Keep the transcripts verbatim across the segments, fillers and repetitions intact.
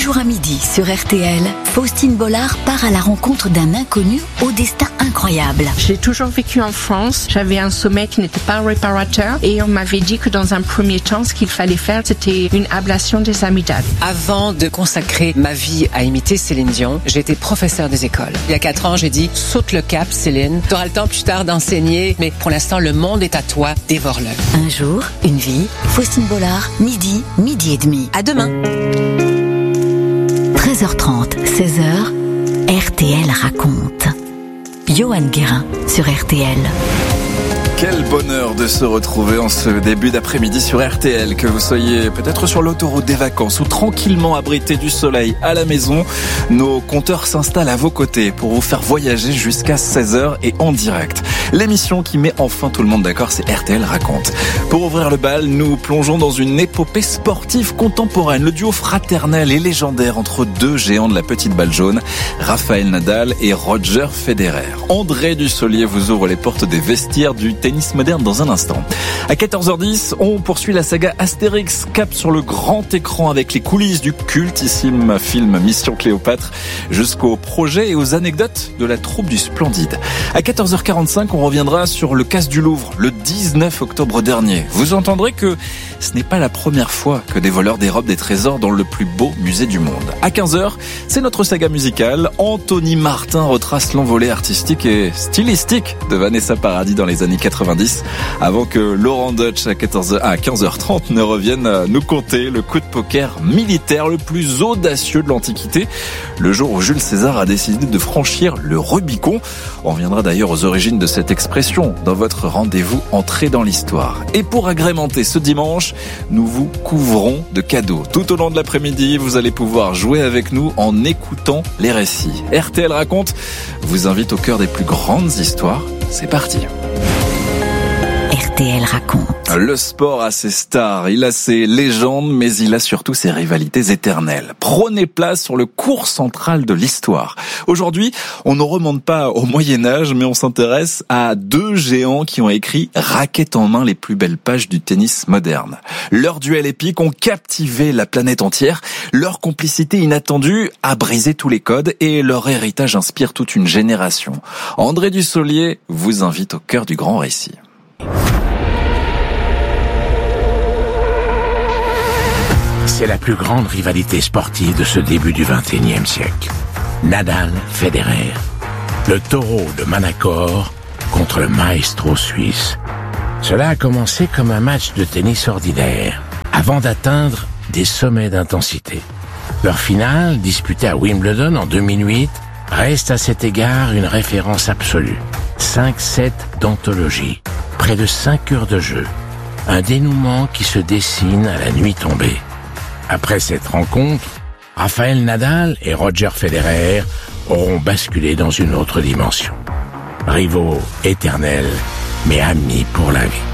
jour à midi sur R T L, Faustine Bollard part à la rencontre d'un inconnu au destin incroyable. J'ai toujours vécu en France, j'avais un sommeil qui n'était pas réparateur et on m'avait dit que dans un premier temps, ce qu'il fallait faire, c'était une ablation des amygdales. Avant de consacrer ma vie à imiter Céline Dion, j'ai été professeur des écoles. Il y a quatre ans, j'ai dit, saute le cap, Céline. Tu auras le temps plus tard d'enseigner, mais pour l'instant, le monde est à toi, dévore-le. Un jour, une vie, Faustine Bollard, midi, midi et demi. À demain. treize heures trente, seize heures, R T L raconte. Johan Guérin sur R T L. Quel bonheur de se retrouver en ce début d'après-midi sur R T L, que vous soyez peut-être sur l'autoroute des vacances ou tranquillement abrité du soleil à la maison. Nos compteurs s'installent à vos côtés pour vous faire voyager jusqu'à seize heures et en direct. L'émission qui met enfin tout le monde d'accord, c'est R T L raconte. Pour ouvrir le bal, nous plongeons dans une épopée sportive contemporaine, le duo fraternel et légendaire entre deux géants de la petite balle jaune, Rafael Nadal et Roger Federer. André Dussolier vous ouvre les portes des vestiaires du tennis moderne dans un instant. À quatorze heures dix, on poursuit la saga Astérix, cap sur le grand écran avec les coulisses du cultissime film Mission Cléopâtre jusqu'aux projets et aux anecdotes de la troupe du Splendide. À quatorze heures quarante-cinq, on reviendra sur le casse du Louvre le dix-neuf octobre dernier. Vous entendrez que ce n'est pas la première fois que des voleurs dérobent des trésors dans le plus beau musée du monde. À quinze heures, c'est notre saga musicale. Anthony Martin retrace l'envolée artistique et stylistique de Vanessa Paradis dans les années quatre-vingt-dix, avant que Laurent Deutsch à quatorze heures, à quinze heures trente ne revienne nous conter le coup de poker militaire le plus audacieux de l'Antiquité, le jour où Jules César a décidé de franchir le Rubicon. On reviendra d'ailleurs aux origines de cette expression dans votre rendez-vous Entrée dans l'histoire. Et pour agrémenter ce dimanche, nous vous couvrons de cadeaux. Tout au long de l'après-midi, vous allez pouvoir jouer avec nous en écoutant les récits. R T L raconte vous invite au cœur des plus grandes histoires. C'est parti. R T L raconte. Le sport a ses stars, il a ses légendes, mais il a surtout ses rivalités éternelles. Prenez place sur le cours central de l'histoire. Aujourd'hui, on ne remonte pas au Moyen-Âge, mais on s'intéresse à deux géants qui ont écrit raquette en main les plus belles pages du tennis moderne. Leurs duels épiques ont captivé la planète entière, leur complicité inattendue a brisé tous les codes et leur héritage inspire toute une génération. André Dussolier vous invite au cœur du grand récit. C'est la plus grande rivalité sportive de ce début du vingt et unième siècle. Nadal-Federer. Le taureau de Manacor contre le maestro suisse. Cela a commencé comme un match de tennis ordinaire, avant d'atteindre des sommets d'intensité. Leur finale, disputée à Wimbledon en deux mille huit, reste à cet égard une référence absolue. cinq sept d'anthologie, près de cinq heures de jeu. Un dénouement qui se dessine à la nuit tombée. Après cette rencontre, Rafael Nadal et Roger Federer auront basculé dans une autre dimension. Rivaux éternels, mais amis pour la vie.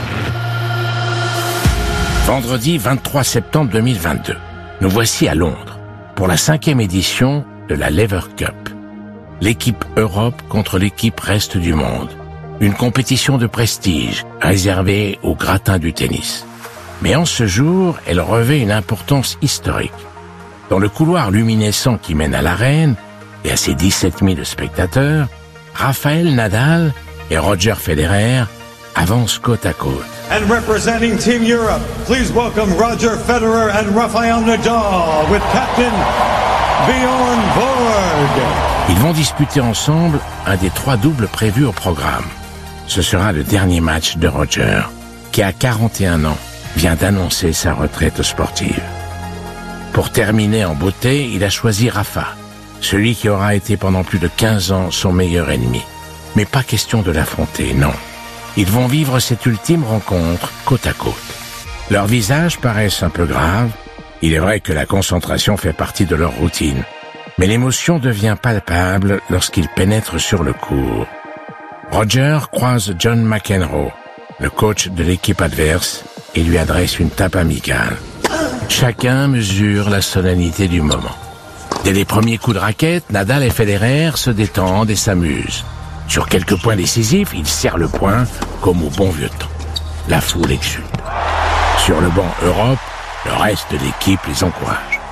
Vendredi vingt-trois septembre deux mille vingt-deux, nous voici à Londres pour la cinquième édition de la Lever Cup. L'équipe Europe contre l'équipe Reste du Monde. Une compétition de prestige réservée aux gratins du tennis. Mais en ce jour, elle revêt une importance historique. Dans le couloir luminescent qui mène à l'arène, et à ses dix-sept mille spectateurs, Rafael Nadal et Roger Federer avancent côte à côte. And representing Team Europe, please welcome Roger Federer and Rafael Nadal with Captain Bjorn Borg. Ils vont disputer ensemble un des trois doubles prévus au programme. Ce sera le dernier match de Roger, qui à quarante et un ans, vient d'annoncer sa retraite sportive. Pour terminer en beauté, il a choisi Rafa, celui qui aura été pendant plus de quinze ans son meilleur ennemi. Mais pas question de l'affronter, non. Ils vont vivre cette ultime rencontre côte à côte. Leurs visages paraissent un peu graves. Il est vrai que la concentration fait partie de leur routine. Mais l'émotion devient palpable lorsqu'ils pénètrent sur le court. Roger croise John McEnroe, le coach de l'équipe adverse, et lui adresse une tape amicale. Chacun mesure la solennité du moment. Dès les premiers coups de raquette, Nadal et Federer se détendent et s'amusent. Sur quelques points décisifs, ils serrent le poing comme au bon vieux temps. La foule exulte. Sur le banc Europe, le reste de l'équipe les encourage.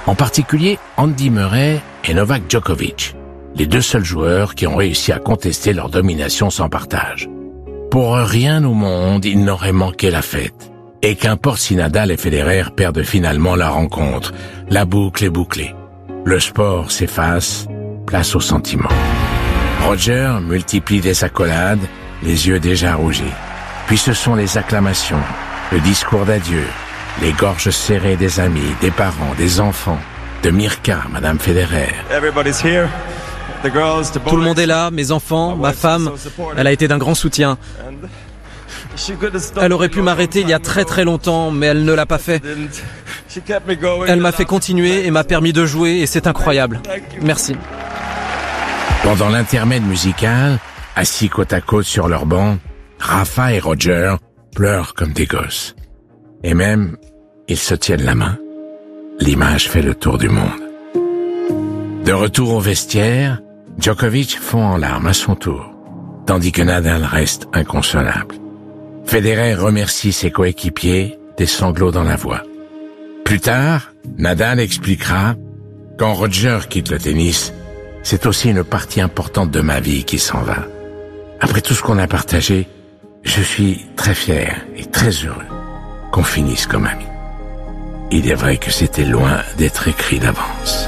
En particulier Andy Murray et Novak Djokovic, les deux seuls joueurs qui ont réussi à contester leur domination sans partage. Pour rien au monde, ils n'auraient manqué la fête. Et qu'importe si Nadal et Federer perdent finalement la rencontre, la boucle est bouclée. Le sport s'efface, place au sentiment. Roger multiplie des accolades, les yeux déjà rougis. Puis ce sont les acclamations, le discours d'adieu, les gorges serrées des amis, des parents, des enfants, de Mirka, Madame Federer. Tout le monde est là, mes enfants, ma femme, elle a été d'un grand soutien. Elle aurait pu m'arrêter il y a très très longtemps, mais elle ne l'a pas fait. Elle m'a fait continuer et m'a permis de jouer et c'est incroyable. Merci. Pendant l'intermède musical, assis côte à côte sur leur banc, Rafa et Roger pleurent comme des gosses. Et même, ils se tiennent la main. L'image fait le tour du monde. De retour au vestiaire, Djokovic fond en larmes à son tour, tandis que Nadal reste inconsolable. Federer remercie ses coéquipiers, des sanglots dans la voix. Plus tard, Nadal expliquera « Quand Roger quitte le tennis, c'est aussi une partie importante de ma vie qui s'en va. Après tout ce qu'on a partagé, je suis très fier et très heureux qu'on finisse comme amis. » Il est vrai que c'était loin d'être écrit d'avance.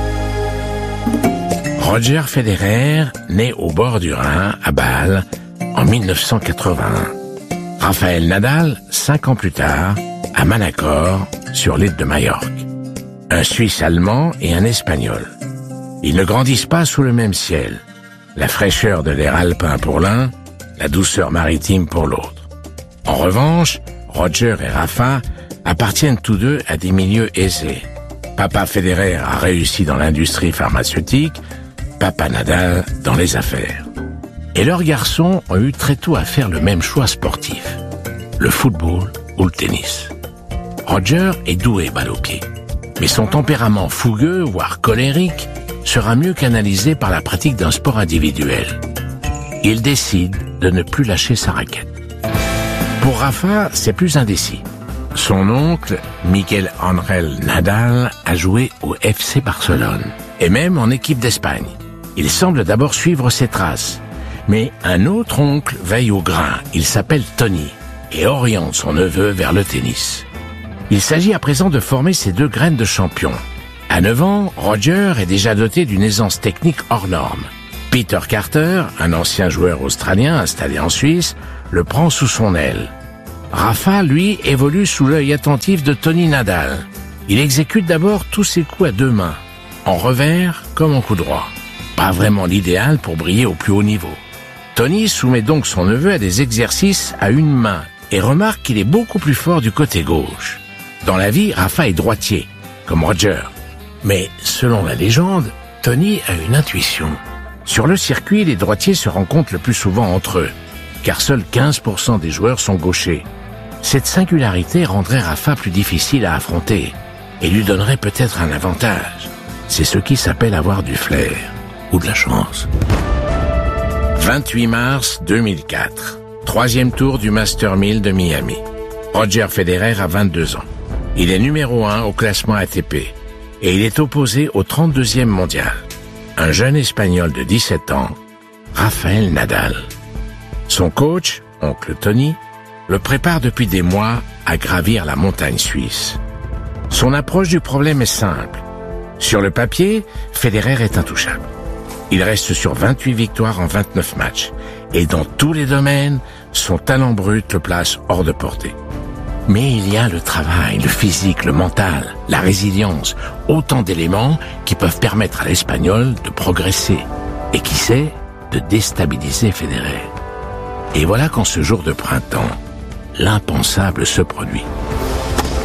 Roger Federer naît au bord du Rhin, à Bâle, en mille neuf cent quatre-vingt-un. Rafael Nadal, cinq ans plus tard, à Manacor, sur l'île de Majorque. Un Suisse allemand et un Espagnol. Ils ne grandissent pas sous le même ciel. La fraîcheur de l'air alpin pour l'un, la douceur maritime pour l'autre. En revanche, Roger et Rafa appartiennent tous deux à des milieux aisés. Papa Federer a réussi dans l'industrie pharmaceutique, Papa Nadal dans les affaires. Et leurs garçons ont eu très tôt à faire le même choix sportif, le football ou le tennis. Roger est doué balle au pied, mais son tempérament fougueux, voire colérique, sera mieux canalisé par la pratique d'un sport individuel. Il décide de ne plus lâcher sa raquette. Pour Rafa, c'est plus indécis. Son oncle, Miguel Ángel Nadal, a joué au F C Barcelone, et même en équipe d'Espagne. Il semble d'abord suivre ses traces. Mais un autre oncle veille au grain, il s'appelle Tony, et oriente son neveu vers le tennis. Il s'agit à présent de former ces deux graines de champions. À neuf ans, Roger est déjà doté d'une aisance technique hors norme. Peter Carter, un ancien joueur australien installé en Suisse, le prend sous son aile. Rafa, lui, évolue sous l'œil attentif de Tony Nadal. Il exécute d'abord tous ses coups à deux mains, en revers comme en coup droit. Pas vraiment l'idéal pour briller au plus haut niveau. Tony soumet donc son neveu à des exercices à une main et remarque qu'il est beaucoup plus fort du côté gauche. Dans la vie, Rafa est droitier, comme Roger. Mais selon la légende, Tony a une intuition. Sur le circuit, les droitiers se rencontrent le plus souvent entre eux, car seuls quinze pour cent des joueurs sont gauchers. Cette singularité rendrait Rafa plus difficile à affronter et lui donnerait peut-être un avantage. C'est ce qui s'appelle avoir du flair ou de la chance. vingt-huit mars deux mille quatre, troisième tour du Master mille de Miami. Roger Federer a vingt-deux ans. Il est numéro un au classement A T P et il est opposé au trente-deuxième mondial, un jeune Espagnol de dix-sept ans, Rafael Nadal. Son coach, oncle Tony, le prépare depuis des mois à gravir la montagne suisse. Son approche du problème est simple. Sur le papier, Federer est intouchable. Il reste sur vingt-huit victoires en vingt-neuf matchs. Et dans tous les domaines, son talent brut le place hors de portée. Mais il y a le travail, le physique, le mental, la résilience, autant d'éléments qui peuvent permettre à l'Espagnol de progresser. Et qui sait, de déstabiliser Federer. Et voilà qu'en ce jour de printemps, l'impensable se produit.